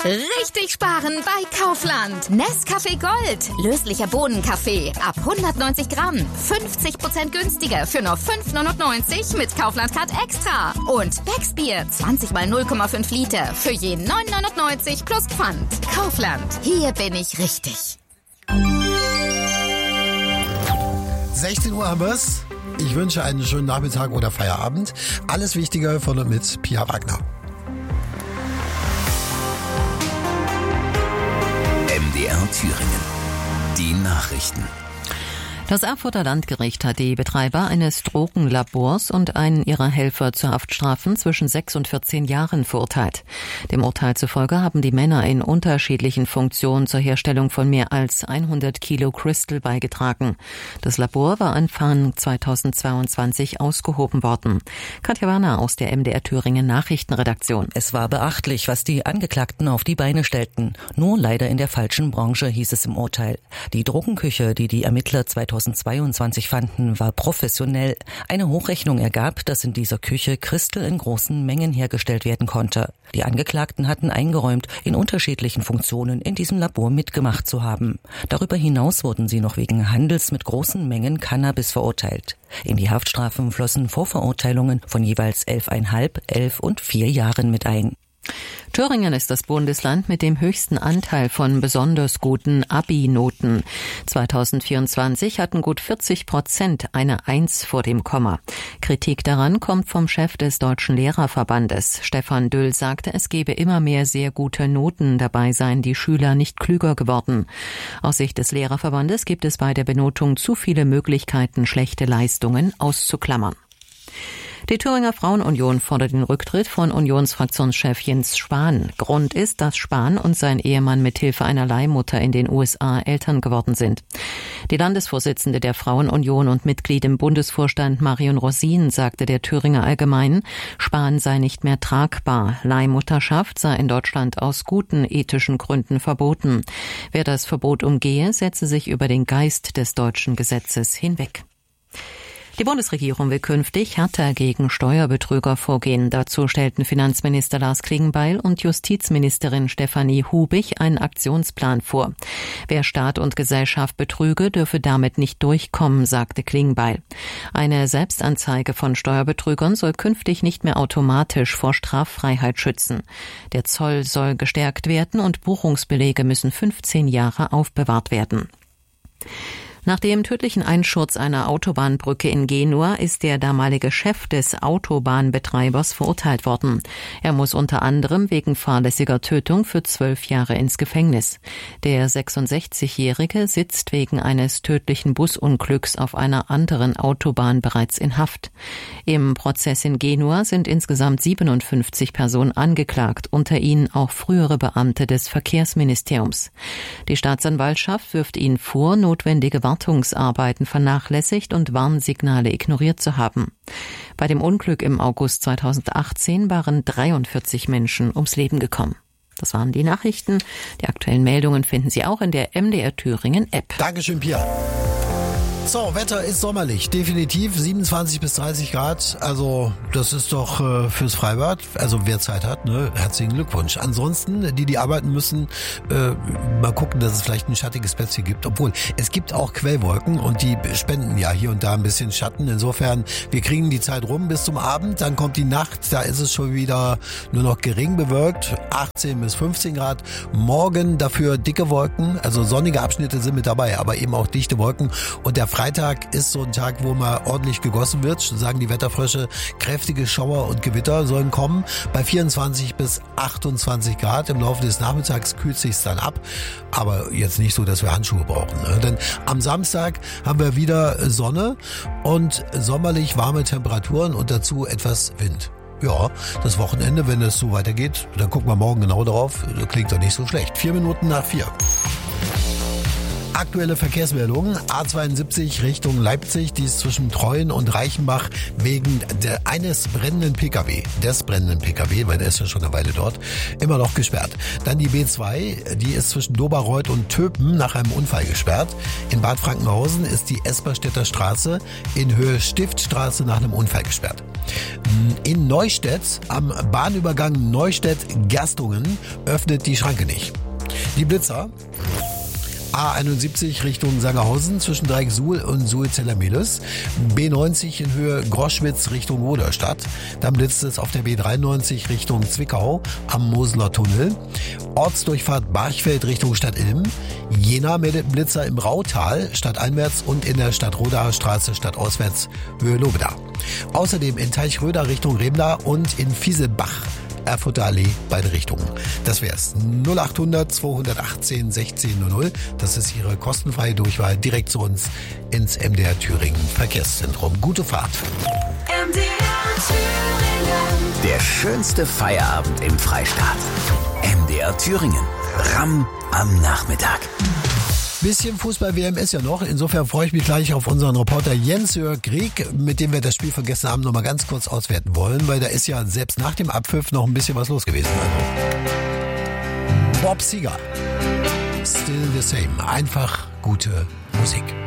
Richtig sparen bei Kaufland. Nescafé Gold. Löslicher Bohnenkaffee. Ab 190 Gramm. 50% günstiger für nur 5,99 mit Kaufland Card Extra. Und Becksbier. 20 mal 0,5 Liter. Für je 9,99 plus Pfand. Kaufland. Hier bin ich richtig. 16 Uhr haben wir's. Ich wünsche einen schönen Nachmittag oder Feierabend. Alles Wichtige von und mit Pia Wagner. MDR Thüringen. Die Nachrichten. Das Erfurter Landgericht hat die Betreiber eines Drogenlabors und einen ihrer Helfer zu Haftstrafen zwischen 6 und 14 Jahren verurteilt. Dem Urteil zufolge haben die Männer in unterschiedlichen Funktionen zur Herstellung von mehr als 100 Kilo Crystal beigetragen. Das Labor war Anfang 2022 ausgehoben worden. Katja Werner aus der MDR Thüringen Nachrichtenredaktion. Es war beachtlich, was die Angeklagten auf die Beine stellten. Nur leider in der falschen Branche, hieß es im Urteil. Die Drogenküche, die die Ermittler 2022 fanden, war professionell. Eine Hochrechnung ergab, dass in dieser Küche Crystal in großen Mengen hergestellt werden konnte. Die Angeklagten hatten eingeräumt, in unterschiedlichen Funktionen in diesem Labor mitgemacht zu haben. Darüber hinaus wurden sie noch wegen Handels mit großen Mengen Cannabis verurteilt. In die Haftstrafen flossen Vorverurteilungen von jeweils 11,5, 11 und 4 Jahren mit ein. Thüringen ist das Bundesland mit dem höchsten Anteil von besonders guten Abi-Noten. 2024 hatten gut 40% eine 1 vor dem Komma. Kritik daran kommt vom Chef des Deutschen Lehrerverbandes. Stefan Düll sagte, es gebe immer mehr sehr gute Noten, dabei seien die Schüler nicht klüger geworden. Aus Sicht des Lehrerverbandes gibt es bei der Benotung zu viele Möglichkeiten, schlechte Leistungen auszuklammern. Die Thüringer Frauenunion fordert den Rücktritt von Unionsfraktionschef Jens Spahn. Grund ist, dass Spahn und sein Ehemann mithilfe einer Leihmutter in den USA Eltern geworden sind. Die Landesvorsitzende der Frauenunion und Mitglied im Bundesvorstand Marion Rosin sagte der Thüringer Allgemeinen, Spahn sei nicht mehr tragbar. Leihmutterschaft sei in Deutschland aus guten ethischen Gründen verboten. Wer das Verbot umgehe, setze sich über den Geist des deutschen Gesetzes hinweg. Die Bundesregierung will künftig härter gegen Steuerbetrüger vorgehen. Dazu stellten Finanzminister Lars Klingbeil und Justizministerin Stefanie Hubig einen Aktionsplan vor. Wer Staat und Gesellschaft betrüge, dürfe damit nicht durchkommen, sagte Klingbeil. Eine Selbstanzeige von Steuerbetrügern soll künftig nicht mehr automatisch vor Straffreiheit schützen. Der Zoll soll gestärkt werden und Buchungsbelege müssen 15 Jahre aufbewahrt werden. Nach dem tödlichen Einsturz einer Autobahnbrücke in Genua ist der damalige Chef des Autobahnbetreibers verurteilt worden. Er muss unter anderem wegen fahrlässiger Tötung für 12 Jahre ins Gefängnis. Der 66-Jährige sitzt wegen eines tödlichen Busunglücks auf einer anderen Autobahn bereits in Haft. Im Prozess in Genua sind insgesamt 57 Personen angeklagt, unter ihnen auch frühere Beamte des Verkehrsministeriums. Die Staatsanwaltschaft wirft ihnen vor, notwendige Wartungsarbeiten vernachlässigt und Warnsignale ignoriert zu haben. Bei dem Unglück im August 2018 waren 43 Menschen ums Leben gekommen. Das waren die Nachrichten. Die aktuellen Meldungen finden Sie auch in der MDR Thüringen App. Dankeschön, Pia. So, Wetter ist sommerlich, definitiv 27 bis 30 Grad, also das ist doch fürs Freibad, also wer Zeit hat, ne, herzlichen Glückwunsch. Ansonsten, die arbeiten müssen, mal gucken, dass es vielleicht ein schattiges Plätzchen gibt, obwohl es gibt auch Quellwolken und die spenden ja hier und da ein bisschen Schatten, insofern, wir kriegen die Zeit rum bis zum Abend, dann kommt die Nacht, da ist es schon wieder nur noch gering bewölkt, 18 bis 15 Grad, morgen dafür dicke Wolken, also sonnige Abschnitte sind mit dabei, aber eben auch dichte Wolken und der Freitag ist so ein Tag, wo mal ordentlich gegossen wird, sagen die Wetterfrösche, kräftige Schauer und Gewitter sollen kommen, bei 24 bis 28 Grad, im Laufe des Nachmittags kühlt sich's dann ab, aber jetzt nicht so, dass wir Handschuhe brauchen, ne? Denn am Samstag haben wir wieder Sonne und sommerlich warme Temperaturen und dazu etwas Wind. Ja, das Wochenende, wenn es so weitergeht, dann gucken wir morgen genau drauf, das klingt doch nicht so schlecht. 4 Minuten nach 4. Aktuelle Verkehrsmeldungen. A72 Richtung Leipzig, die ist zwischen Treuen und Reichenbach wegen des brennenden Pkw, weil der ist ja schon eine Weile dort, immer noch gesperrt. Dann die B2, die ist zwischen Doberreuth und Töpen nach einem Unfall gesperrt. In Bad Frankenhausen ist die Esperstädter Straße in Höhe Stiftstraße nach einem Unfall gesperrt. In Neustädt am Bahnübergang Neustädt-Gerstungen öffnet die Schranke nicht. Die Blitzer. A71 Richtung Sangerhausen zwischen Dreieck-Suhl und Suhl-Zellermehlis. B90 in Höhe Groschwitz Richtung Roderstadt. Dann blitzt es auf der B93 Richtung Zwickau am Moseler Tunnel. Ortsdurchfahrt Barchfeld Richtung Stadt Ilm. Jena meldet Blitzer im Rautal stadteinwärts und in der Stadtrodaer Straße stadtauswärts Höhe Lobeda. Außerdem in Teichröder Richtung Remda und in Fieselbach Erfurter Allee, beide Richtungen. Das wär's. 0800 218 1600. Das ist Ihre kostenfreie Durchwahl direkt zu uns ins MDR Thüringen Verkehrszentrum. Gute Fahrt. MDR Thüringen. Der schönste Feierabend im Freistaat. MDR Thüringen. Ramm am Nachmittag. Bisschen Fußball-WM ist ja noch. Insofern freue ich mich gleich auf unseren Reporter Jens-Jörg Grieck, mit dem wir das Spiel von gestern Abend noch mal ganz kurz auswerten wollen, weil da ist ja selbst nach dem Abpfiff noch ein bisschen was los gewesen. Also. Bob Seger. Still the same. Einfach gute Musik.